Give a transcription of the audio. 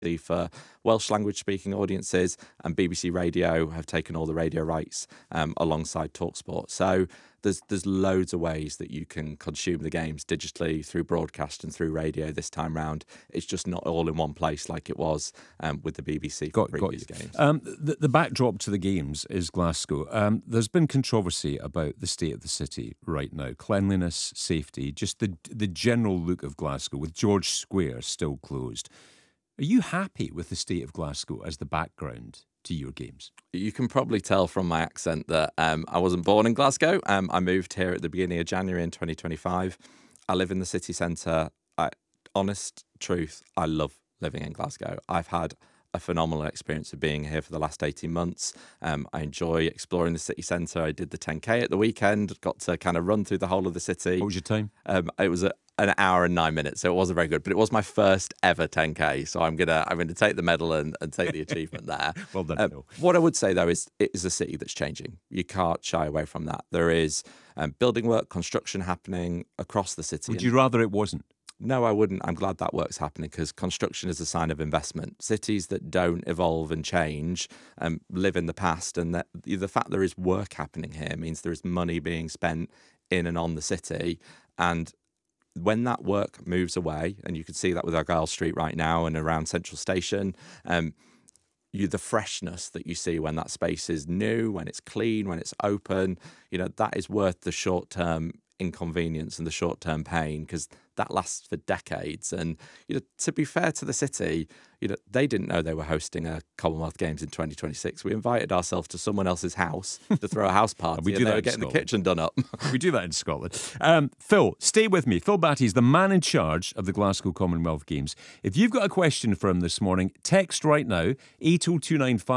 for Welsh language speaking audiences, and BBC Radio have taken all the radio rights alongside TalkSport. So there's loads of ways that you can consume the games digitally through broadcast and through radio this time round. It's just not all in one place like it was with the BBC for previous games. The backdrop to the games is Glasgow. There's been controversy about the state of the city right now. Cleanliness, safety, just the general look of Glasgow, with George Square still closed. Are you happy with the state of Glasgow as the background to your games? You can probably tell from my accent that I wasn't born in Glasgow. I moved here at the beginning of January in 2025. I live in the city centre. Honest truth, I love living in Glasgow. I've had a phenomenal experience of being here for the last 18 months. I enjoy exploring the city centre. I did the 10K at the weekend, got to kind of run through the whole of the city. What was your time? It was an hour and 9 minutes, so it wasn't very good, but it was my first ever 10K, so I'm gonna take the medal and take the achievement there. Well done, Phil. What I would say, though, is it is a city that's changing. You can't shy away from that. There is building work, construction happening across the city. Would you rather it wasn't? No, I wouldn't. I'm glad that work's happening because construction is a sign of investment. Cities that don't evolve and change live in the past, and that the fact there is work happening here means there is money being spent in and on the city. And when that work moves away, and you can see that with Argyle Street right now and around Central Station, the freshness that you see when that space is new, when it's clean, when it's open, that is worth the short-term inconvenience and the short-term pain, because that lasts for decades. And to be fair to the city, they didn't know they were hosting a Commonwealth Games in 2026. We invited ourselves to someone else's house to throw a house party. We do that were getting Scotland. The kitchen done up. We do that in Scotland. Phil, stay with me. Phil Batty is the man in charge of the Glasgow Commonwealth Games. If you've got a question for him this morning, text right now 80295.